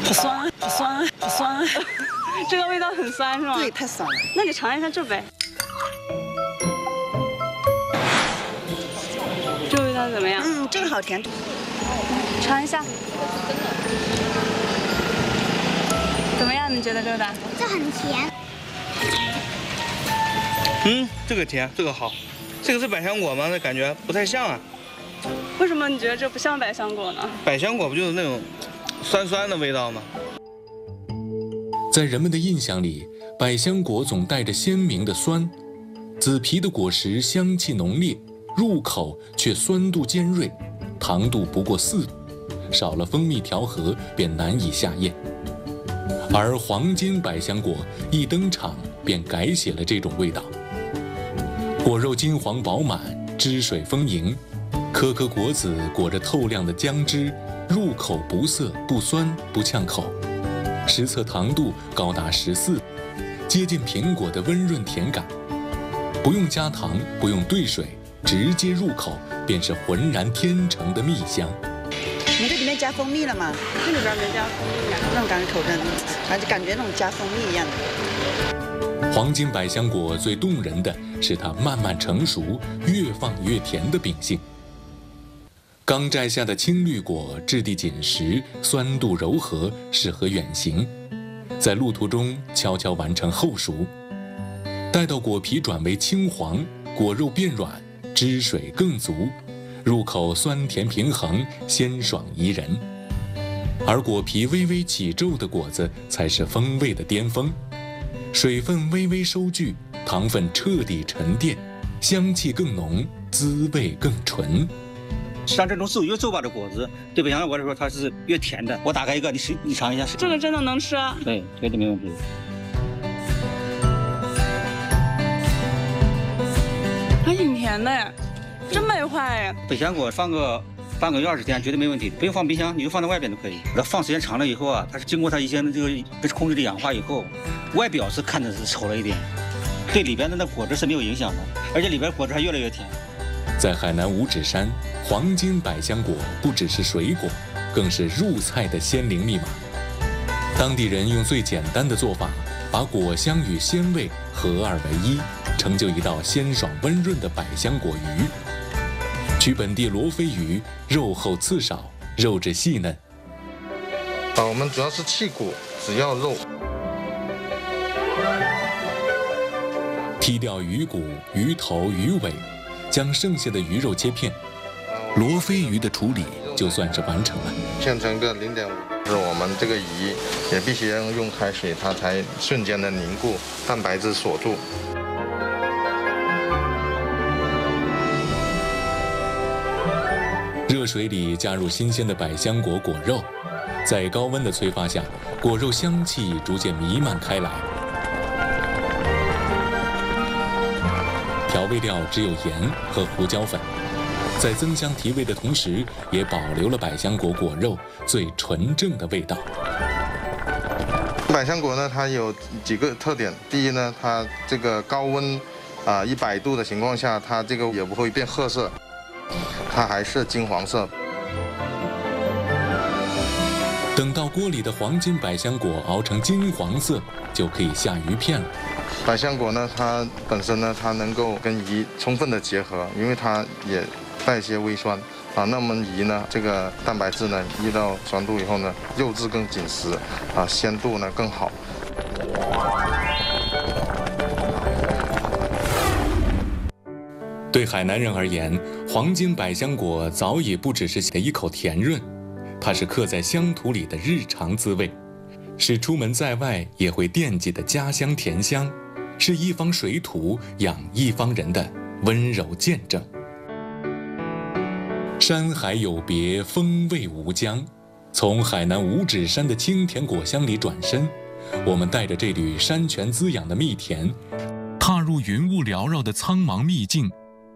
好酸，好酸，好酸。 这个味道很酸是吗？ 对，太酸了。 那你尝一下这杯，这味道怎么样？ 这个好甜。 尝一下，怎么样？你觉得这个的？ 这很甜。 这个甜，这个好。这个是百香果吗？那感觉不太像啊。 为什么你觉得这不像百香果呢？ 百香果不就是那种酸酸的味道吗？ 在人们的印象里，百香果总带着鲜明的酸，紫皮的果实香气浓烈，入口却酸度尖锐，糖度不过4度，少了蜂蜜调和便难以下咽。而黄金百香果一登场便改写了这种味道，果肉金黄饱满，汁水丰盈，颗颗果子裹着透亮的浆汁，入口不涩不酸不呛口，实测糖度高达14，接近苹果的温润甜感，不用加糖，不用兑水，直接入口便是浑然天成的蜜香。 你这里面加蜂蜜了吗？ 这里边没加蜂蜜呀。 那种感觉口感，感觉那种加蜂蜜一样的。 黄金百香果最动人的是它慢慢成熟、越放越甜的秉性。刚摘下的青绿果质地紧实，酸度柔和，适合远行，在路途中悄悄完成后熟。待到果皮转为青黄，果肉变软，汁水更足，入口酸甜平衡，鲜爽宜人。而果皮微微起皱的果子才是风味的巅峰，水分微微收聚，糖分彻底沉淀，香气更浓，滋味更纯。 像这种越皱巴的果子，对百香果来说它是越甜的。我打开一个，你尝一下。 这个真的能吃？ 对，绝对没问题。 还挺甜的呀，真没坏呀。 百香果放个半个月20天绝对没问题，不用放冰箱，你就放在外边都可以。它放时间长了以后啊，它是经过它一些这个空气的氧化以后，外表是看着是稠了一点，对里边的那果子是没有影响的，而且里边果子还越来越甜。 在海南五指山，黄金百香果不只是水果，更是入菜的鲜灵密码。当地人用最简单的做法，把果香与鲜味合二为一，成就一道鲜爽温润的百香果鱼。取本地罗非鱼，肉厚刺少，肉质细嫩。 我们主要是去骨，只要肉。 剔掉鱼骨、鱼头、鱼尾，将剩下的鱼肉切片。罗非鱼的处理就算是完成了。 切成个0.5，是我们这个鱼也必须要用开水，它才瞬间的凝固，蛋白质锁住。 热水里加入新鲜的百香果果肉，在高温的催发下，果肉香气逐渐弥漫开来。调味料只有盐和胡椒粉，在增香提味的同时，也保留了百香果果肉最纯正的味道。 百香果呢，它有几个特点。第一呢，它这个高温100度的情况下，它这个也不会变褐色，它还是金黄色。 等到锅里的黄金百香果熬成金黄色，就可以下鱼片了。 百香果呢，它本身呢，它能够跟鱼充分的结合，因为它也带一些微酸那么鱼呢，这个蛋白质呢，遇到酸度以后呢，肉质更紧实鲜度呢更好。 对海南人而言，黄金百香果早已不只是一口甜润，它是刻在乡土里的日常滋味，是出门在外也会惦记的家乡甜香，是一方水土养一方人的温柔见证。山海有别，风味无疆。从海南五指山的清甜果香里转身，我们带着这缕山泉滋养的蜜甜，踏入云雾缭绕的苍茫秘境，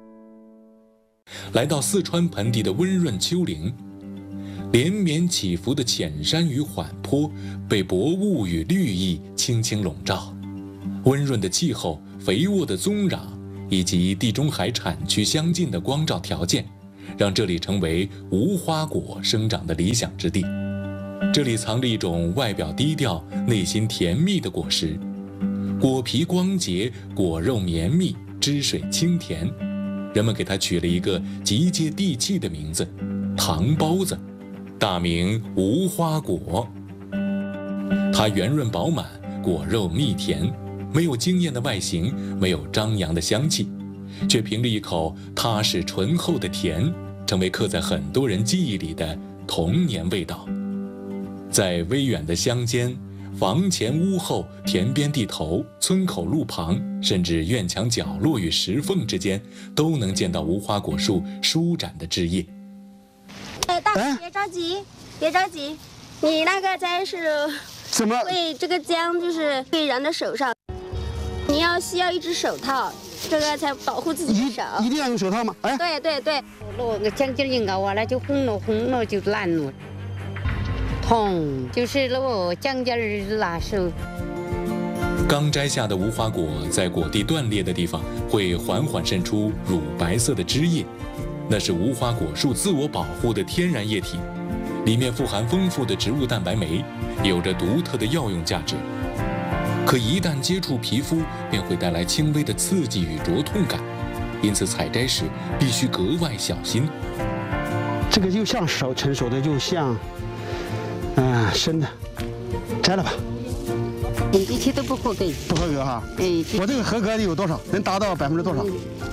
来到四川盆地的温润丘陵。连绵起伏的浅山与缓坡被薄雾与绿意轻轻笼罩，温润的气候、肥沃的宗壤以及地中海产区相近的光照条件，让这里成为无花果生长的理想之地。 这里藏着一种外表低调、内心甜蜜的果实，果皮光洁，果肉绵密，汁水清甜。人们给它取了一个极接地气的名字——糖包子，大名无花果。它圆润饱满，果肉蜜甜，没有惊艳的外形，没有张扬的香气，却凭着一口踏实醇厚的甜，成为刻在很多人记忆里的童年味道。在微远的乡间，房前屋后、田边地头、村口路旁，甚至院墙角落与石缝之间，都能见到无花果树舒展的枝叶。 大哥，别着急，别着急，你那个才是怎么？ 喂，这个姜就是可以燃在手上，你需要一只手套，这个才保护自己的手。 一定要用手套吗？哎， 对对对。 那个姜筋硬啊，完了就红了就烂了。痛，就是那姜筋儿拿手。 刚摘下的无花果在果蒂断裂的地方会缓缓渗出乳白色的汁液，那是无花果树自我保护的天然液体，里面富含丰富的植物蛋白酶，有着独特的药用价值。可一旦接触皮肤，便会带来轻微的刺激与灼痛感，因此采摘时必须格外小心。 这个又像成熟的，又像生的，摘了吧。 这些都不合格。 不合格哈？哎，我这个合格的有多少？能达到多少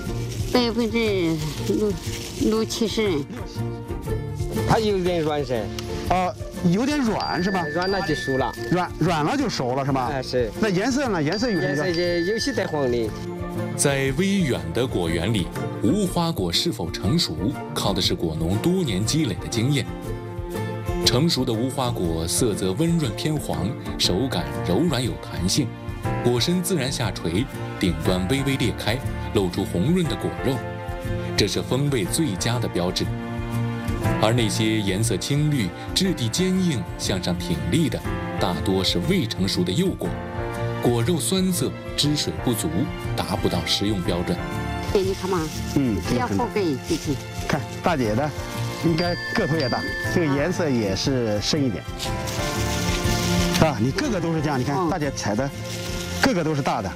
？60%、70%。 它有点软噻。 有点软是吧？ 软了就熟了。 软了就熟了是吧？ 是。 那颜色呢？颜色有什么？ 颜色有些带黄的。 在微远的果园里，无花果是否成熟，靠的是果农多年积累的经验。成熟的无花果色泽温润偏黄，手感柔软有弹性，果身自然下垂，顶端微微裂开，露出红润的果肉，这是风味最佳的标志。而那些颜色青绿、质地坚硬、向上挺立的，大多是未成熟的幼果，果肉酸涩，汁水不足，达不到食用标准。 你看嘛，要合格就行。 看大姐的。应该个头也大，这个颜色也是深一点，啊，你个个都是这样，你看大姐采的，个个都是大的。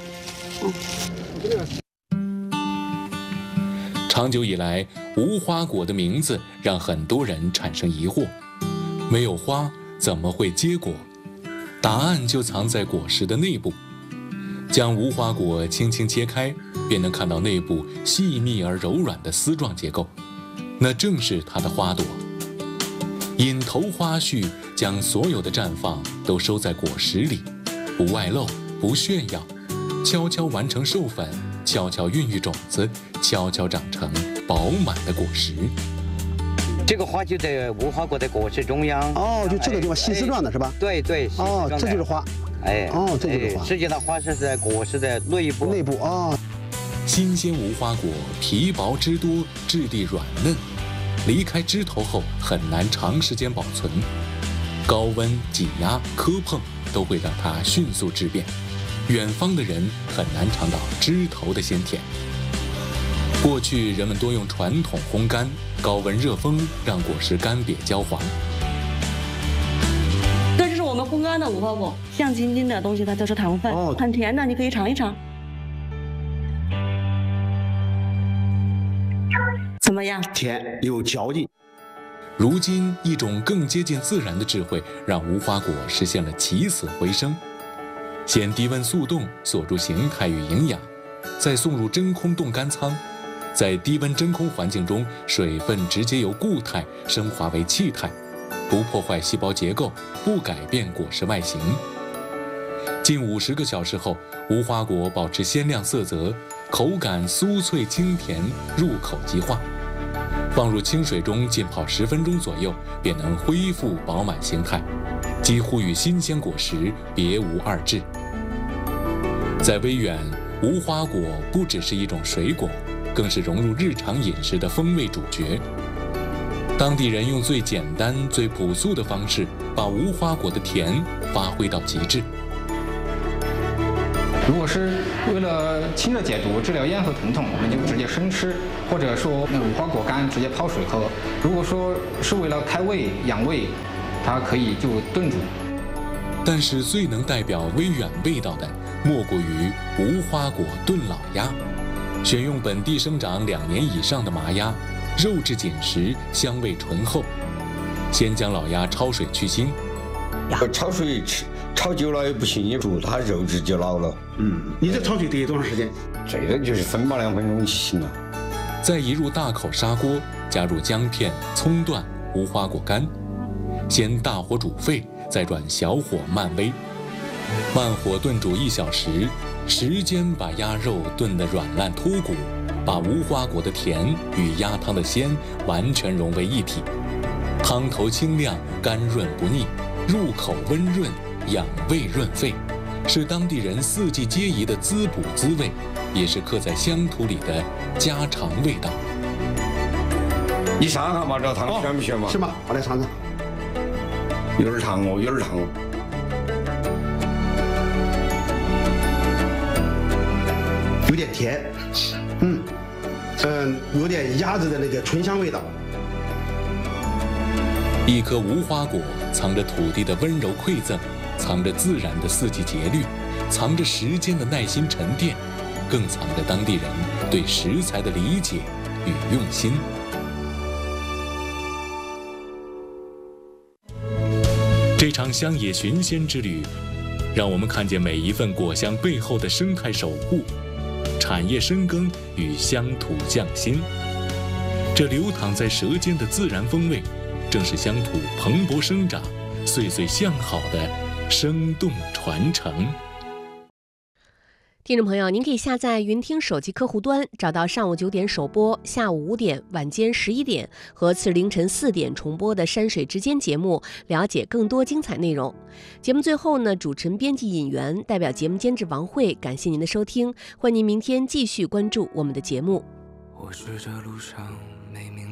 长久以来，无花果的名字让很多人产生疑惑：没有花，怎么会结果？答案就藏在果实的内部。将无花果轻轻切开，便能看到内部细密而柔软的丝状结构。那正是它的花朵。引头花序将所有的绽放都收在果实里，不外露，不炫耀，悄悄完成授粉，悄悄孕育种子，悄悄长成饱满的果实。 这个花就在无花果的果实中央。 就这个地方细丝状的是吧？ 对。 这就是花。这就是花。 实际上花是在果实的内部。 新鲜无花果皮薄汁多，质地软嫩，离开枝头后很难长时间保存，高温、挤压、磕碰都会让它迅速质变，远方的人很难尝到枝头的鲜甜。过去人们多用传统烘干，高温热风让果实干瘪焦黄。 这就是我们烘干的无花果，亮晶晶的东西它就是糖分，很甜的，你可以尝一尝。怎么样？ 甜，有嚼劲。 如今，一种更接近自然的智慧，让无花果实现了起死回生。先低温速冻，锁住形态与营养，再送入真空冻干仓，在低温真空环境中，水分直接由固态升华为气态，不破坏细胞结构，不改变果实外形。近50个小时后，无花果保持鲜亮色泽，口感酥脆清甜，入口即化。放入清水中浸泡10分钟左右，便能恢复饱满形态，几乎与新鲜果实别无二致。在威远，无花果不只是一种水果，更是融入日常饮食的风味主角。当地人用最简单、最朴素的方式，把无花果的甜发挥到极致。 如果是为了清热解毒、治疗咽喉疼痛，我们就直接生吃，或者说那无花果干直接泡水喝。如果说是为了开胃养胃， 它可以就炖煮。 但是最能代表微远味道的，莫过于无花果炖老鸭。选用本地生长2年以上的麻鸭，肉质紧实，香味醇厚。先将老鸭焯水去腥。 焯水焯久了也不行，也煮它肉质就老了。 你这焯水得多长时间？ 这个就是分吧2分钟就行了。 再移入大口砂锅，加入姜片、葱段、无花果干，先大火煮沸，再转小火慢煨，慢火炖煮1小时，时间把鸭肉炖得软烂脱骨，把无花果的甜与鸭汤的鲜完全融为一体。汤头清亮，甘润不腻，入口温润，养胃润肺，是当地人4季皆宜的滋补滋味，也是刻在乡土里的家常味道。 你尝尝吧，这汤选不选嘛？ 是吗？我来尝尝。 有点烫哦，有点烫哦。 有点甜，有点鸭子的那个醇香味道。 一颗无花果藏着土地的温柔馈赠，藏着自然的4季节律，藏着时间的耐心沉淀，更藏着当地人对食材的理解与用心。这场乡野寻仙之旅，让我们看见每一份果香背后的生态守护、产业深耕与乡土匠心。这流淌在舌尖的自然风味，正是乡土蓬勃生长、岁岁向好的生动传承。 听众朋友，您可以下载云听手机客户端，找到上午9点首播、下午5点、晚间11点和次日凌晨4点重播的山水之间节目，了解更多精彩内容。节目最后呢，主持人、编辑尹媛代表节目监制王慧，感谢您的收听，欢迎您明天继续关注我们的节目。 或许这路上没明